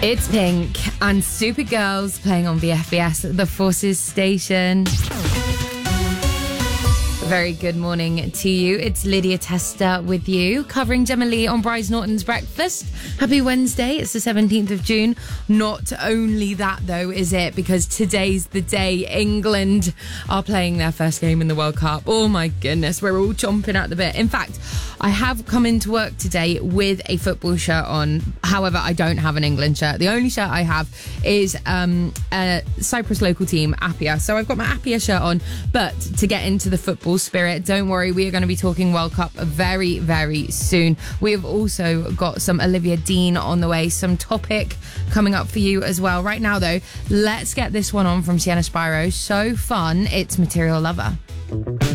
It's Pink and Supergirls playing on VFBS, the Forces station. Very good morning to you. It's Lydia Testa with you, covering Gemma Lee on Bryce Norton's Breakfast. Happy Wednesday. It's the 17th of June. Not only that, though, is it? Because today's the day England are playing their first game in the World Cup. Oh, my goodness. We're all chomping at the bit. In fact, I have come into work today with a football shirt on. However, I don't have an England shirt. The only shirt I have is a Cyprus local team, Appia. So I've got my Appia shirt on. But to get into the football spirit, don't worry, we are going to be talking World Cup very, very soon. We have also got some Olivia Dean on the way, some Topic coming up for you as well. Right now, though, let's get this one on from Sienna Spyro. So fun, it's Material Lover.